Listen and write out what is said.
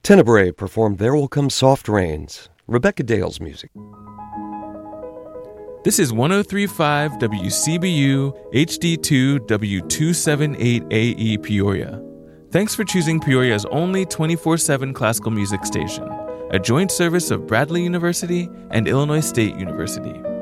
Tenebrae performed There Will Come Soft Rains, Rebecca Dale's music. This is 103.5 WCBU HD2 W278AE Peoria. Thanks for choosing Peoria's only 24/7 classical music station, a joint service of Bradley University and Illinois State University.